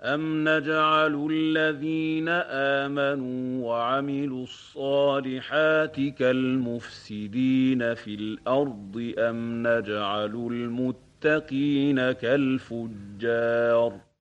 أَمْ نَجْعَلُ الَّذِينَ آمَنُوا وَعَمِلُوا الصَّالِحَاتِ كَالْمُفْسِدِينَ فِي الْأَرْضِ أَمْ نَجْعَلُ الْمُتَّقِينَ كَالْفُجَّارِ